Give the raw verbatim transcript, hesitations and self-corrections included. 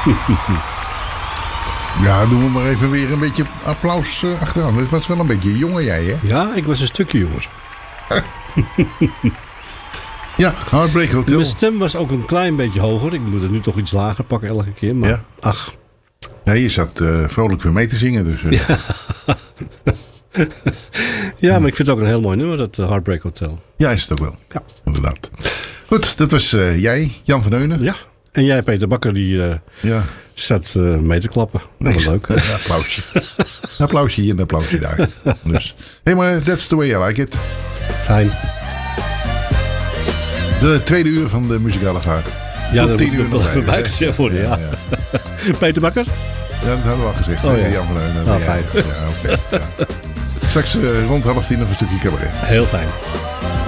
Ja, doen we maar even weer een beetje applaus uh, achteraan. Dit was wel een beetje jonger jij, hè? Ja, ik was een stukje jonger. Ja, Heartbreak Hotel. Mijn stem was ook een klein beetje hoger. Ik moet het nu toch iets lager pakken elke keer. Maar ja. ach. Ja, je zat uh, vrolijk weer mee te zingen. Dus, uh. ja. ja, maar ik vind het ook een heel mooi nummer, dat uh, Heartbreak Hotel. Ja, is het ook wel. Ja. Inderdaad. Goed, dat was uh, jij, Jan van Heunen. Ja. En jij, Peter Bakker, die uh, ja. zat uh, mee te klappen. Nee, dat leuk. Een applausje. Een applausje hier en een applausje daar. Dus, hey, maar that's the way I like it. Fijn. De tweede uur van de muzikale vaart. Ja, dat moet er wel even bij gezegd worden. Ja. Ja, ja. Peter Bakker? Ja, dat hadden we al gezegd. Oh, ja. Jan van Heunen. Oh, fijn. Ja, ja, okay, ja. Straks uh, rond half tien nog een stukje cabaret. Heel fijn.